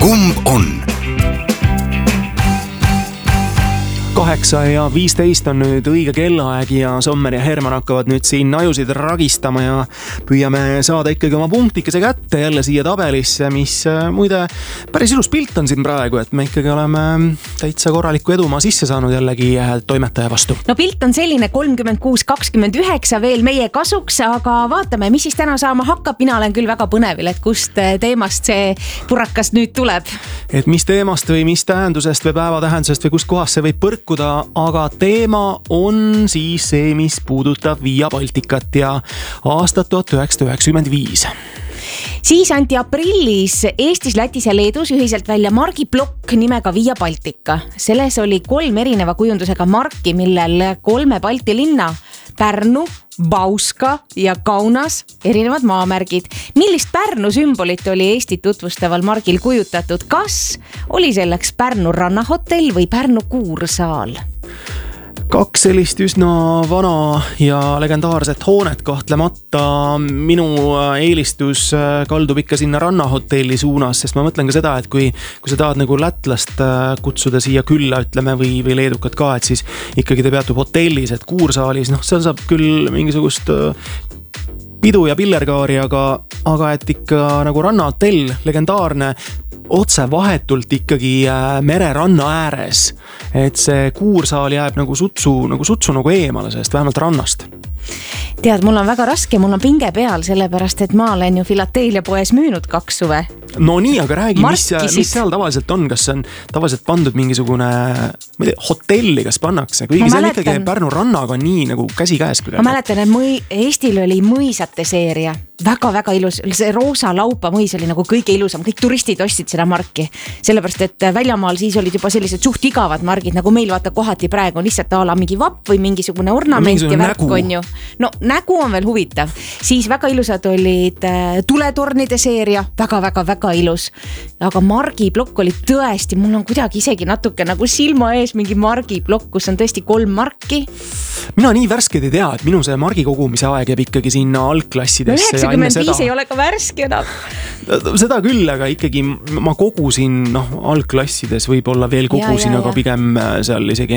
kumb on? 8:15 on nüüd õige kellaaeg ja Sommer ja Herman hakkavad nüüd siin ajusid ragistama ja püüame saada ikkagi oma punktikese kätte jälle siia tabelisse, mis muide päris ilus pilt on siin praegu, et me ikkagi oleme täitsa korraliku edumaa sisse saanud jällegi toimetaja vastu. No pilt on selline 36-29 veel meie kasuks, aga vaatame, mis siis täna saama hakkab. Mina olen küll väga põnevil, et kust teemast see purakas nüüd tuleb. Et mis teemast või mis tähendusest või päevatähendusest või kust kohast see võib põrkuda, aga teema on siis see, mis puudutab Via Balticat ja aastat 1995. Siis anti aprillis Eestis, Lätis ja Leedus ühiselt välja margiplokk nimega Via Baltica. Selles oli 3 erineva kujundusega marki, millel 3 Balti linna Pärnu, Bauska ja Kaunas erinevad maamärgid. Millist Pärnu sümbolit oli Eestit tutvustaval margil kujutatud? Kas oli selleks Pärnu rannahotell või Pärnu kuursaal? 2 sellist üsna vana ja legendaarset hoonet kahtlemata. Minu eelistus kaldub ikka sinna rannahotelli suunas, sest ma mõtlen ka seda, et kui sa tahad nagu lätlast kutsuda siia külla, ütleme, või leedukat ka, et siis ikkagi ta peatub hotellis, et kuursaalis, seal saab küll mingisugust pidu ja pillerkaari, aga et ikka nagu rannahotell, legendaarne, otse vahetult ikkagi mereranna ääres, et see kuursaal jääb nagu sutsu nagu eemale sellest, vähemalt rannast. Tead, mul on väga raske, mul on pinge peal, sellepärast et ma olen ju Filateelia poes müünud 2 suve. No nii, aga räägi, mis seal tavaliselt on? Kas on tavaliselt pandud mingisugune hotelli, kas pannakse? Kuigi see on ikkagi Pärnu rannaga nii nagu käsikäes. Ma mäletan, et Eestil oli mõisate seeria. Väga-väga ilus. See Roosa Laupa mõis oli nagu kõige ilusam. Kõik turistid ostsid seda marki. Sellepärast, et väljamaal siis olid juba sellised suht igavad margid, nagu meil vaata kohati praegu on lihtsalt ala mingi vapp või mingisugune ornament ja värk on ju. No nägu on veel huvitav. Siis väga ilusad olid tuletornide seeria. Väga ilus. Aga margiplokk oli tõesti, mul on kuidagi isegi natuke nagu silma ees mingi margiplokk, kus on tõesti 3 marki. Mina nii värskeid ei tea, et minu see margi kogumise aeg jääb ikkagi sinna algklassidesse. 95 ei ole ka värske enam. Seda küll, aga ikkagi ma kogusin algklassides võib-olla veel kogusin, aga pigem seal isegi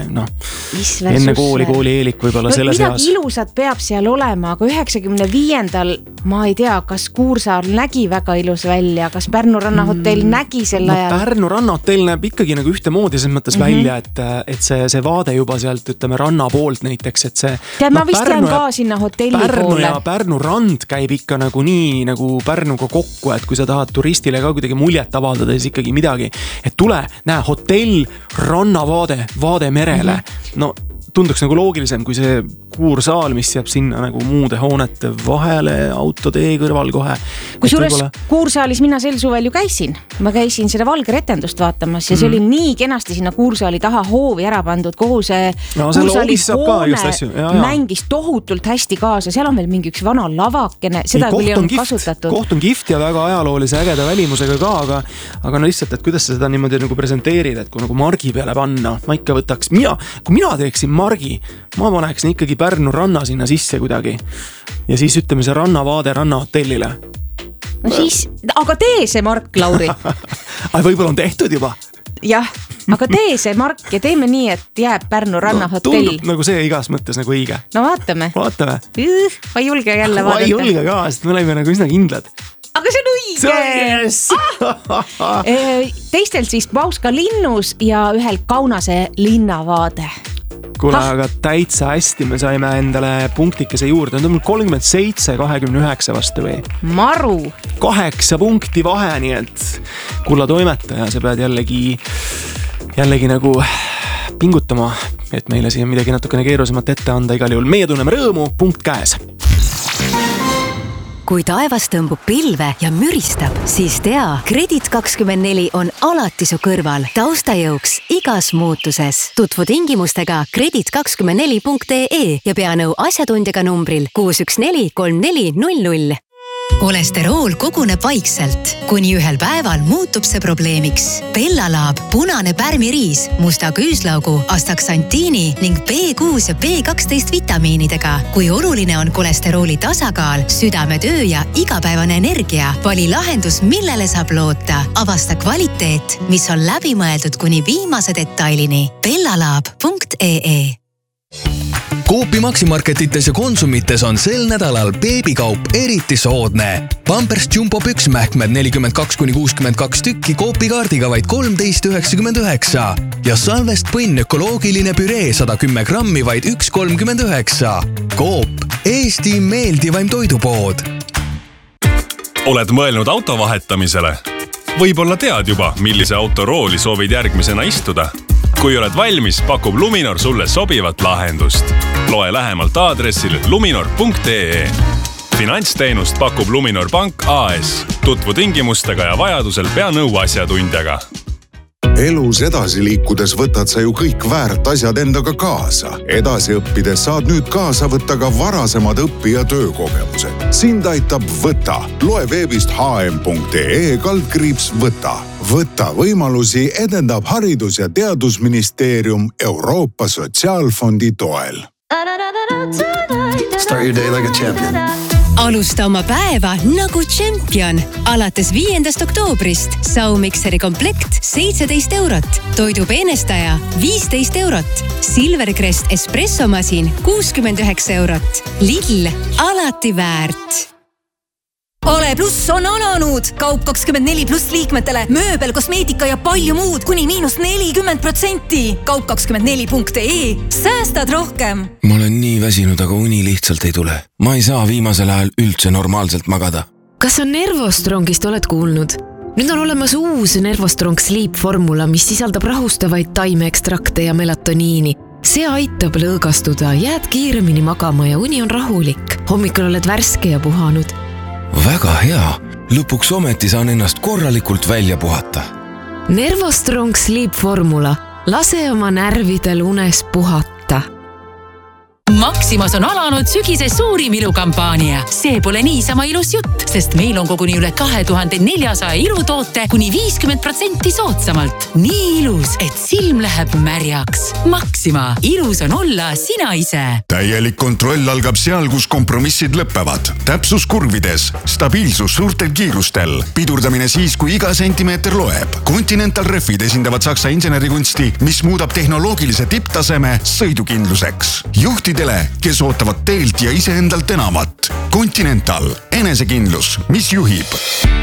enne kooli eelik võib-olla selle seas. Midagi ilusat peab seal olema, aga 95-ndal ma ei tea, kas kuursaal nägi väga ilus välja, kas Pärnu rannahotell nägi selle ajal? Pärnu rannahotell näeb ikkagi nagu ühtemoodi selles mõttes välja, et see vaade juba sealt, ütleme, ranna poolt näiteks, et see... Tead, ma vist jään ka sinna hotelli poole. Ja Pärnu rand käib ikka nagu nii nagu Pärnuga kokku, et kui sa tahad turistile ka kuidagi muljet avaldada, siis ikkagi midagi, et tule, näe, hotell, rannavaade, vaade merele. No tunduks nagu loogilisem kui see kuursaal, mis jääb sinna nagu muude hoonete vahele autotee kõrval kohe. Kusjuures kuursaalis mina sel suvel ju käisin. Ma käisin seda valgeretendust vaatamas ja see oli nii kenasti sinna kuursaali taha hoovi ära pandud. Kogu see kuursaali hoone mängis tohutult hästi kaasa. Seal on veel mingi üks vana lavakene. Seda küll ei olnud kasutatud. Koht on kihvt ja väga ajaloolise ägeda välimusega ka, aga no lihtsalt, et kuidas sa seda niimoodi nagu presenteerid, et kui nagu margi peale panna, ma ikka võtaks, kui mina teeksin margi, ma paneksin ikkagi Pärnu ranna sinna sisse kuidagi. Ja siis ütleme see rannavaade rannahotellile. No siis, aga tee see mark, Lauri. Võib-olla on tehtud juba. Jah, aga tee see mark ja teeme nii, et jääb Pärnu rannahotell. Tundub nagu see igas mõttes nagu õige. No vaatame. Ma ei julge jälle vaadata. Ma ei julge ka, sest me oleme nagu üsna kindlad. Aga see on õige! Teistel siis Bauska linnus ja ühel Kaunase linnavaade. Kuule, aga täitsa hästi me saime endale punktikese juurde. On 37-29 vastu või? Maru! 8 punkti vahe, nii et kulla toimetaja, sa pead jällegi nagu pingutama, et meile siin midagi natukene keerulisemat ette anda igal juhul. Meie tunneme rõõmu, punkt käes. Kui taevas tõmbub pilve ja müristab, siis tea, Kredit24 on alati su kõrval taustajõuks igas muutuses. Tutvu tingimustega kredit24.ee ja pea nõu asjatundjaga numbril 614 3400. kolesterool koguneb vaikselt, kuni ühel päeval muutub see probleemiks. Bellalaab, punane pärmiriis, musta küüslaugu, astaksantiini ning B6 ja B12 vitamiinidega. Kui oluline on kolesterooli tasakaal, südametöö ja igapäevane energia, vali lahendus, millele saab loota. Avasta kvaliteet, mis on läbimõeldud kuni viimase detailini. bellalaab.ee Coopi Maximarketites ja Konsumites on sel nädalal beebikaup eriti soodne. Pampers Jumbo püksmähkmed 42-62 tükki Coopi kaardiga vaid 13,99 ja Salvest põnn ökoloogiline püree 110 grammi vaid 1,39. Coop, Eesti meeldivaim toidupood. Oled mõelnud auto vahetamisele? Võib-olla tead juba, millise auto rooli soovid järgmisena istuda. Kui oled valmis, pakub Luminor sulle sobivat lahendust. Loe lähemalt aadressil luminor.ee. Finantsteenust pakub Luminor Pank AS. Tutvu tingimustega ja vajadusel pea nõu asjatundjaga. Elus edasi liikudes võtad sa ju kõik väärt asjad endaga kaasa. Edasi õppides saad nüüd kaasa võtta ka varasemad õpi- ja töökogemused. Sind aitab Võta. Loe veebist hm.ee/võta. Võta võimalusi edendab Haridus- ja Teadusministeerium Euroopa Sotsiaalfondi toel. Start your day like a champion. Alusta oma päeva nagu tšempion. Alates 5. oktoobrist saumikseri komplekt 17 eurot, toidupeenestaja 15 eurot, Silvercrest espressomasin 69 eurot. Lidl, alati väärt. Ole Pluss on alanud! Kaup 24+ liikmetele, mööbel, kosmeetika ja palju muud kuni -40%. Kaup 24.ee. Säästad rohkem! Ma olen nii väsinud, aga uni lihtsalt ei tule. Ma ei saa viimasel ajal üldse normaalselt magada. Kas on Nervostrongist oled kuulnud? Nüüd on olemas uus Nervostrong Sleep formula, mis sisaldab rahustavaid taimeekstrakte ja melatoniini. See aitab lõõgastuda, jääd kiiremini magama ja uni on rahulik. Hommikul oled värske ja puhanud. Väga hea. Lõpuks ometi saan ennast korralikult välja puhata. Nervostrong Sleep formula. Lase oma närvidel unes puhata. Maximas on alanud sügise suurim ilukampaania. See pole niisama ilus jutt, sest meil on koguni üle 2400 ilutoote kuni 50% soodsamalt. Nii ilus, et silm läheb märjaks. Maxima. Ilus on olla sina ise. Täielik kontroll algab seal, kus kompromissid lõppevad. Täpsus kurvides, stabiilsus suurtel kiirustel, pidurdamine siis, kui iga sentimeeter loeb. Continental Refid esindavad Saksa insenerikunsti, mis muudab tehnoloogilise tipptaseme sõidukindluseks. Juhtidele, kes ootavad teelt ja iseendalt enamat. Continental, enesekindlus, mis juhib.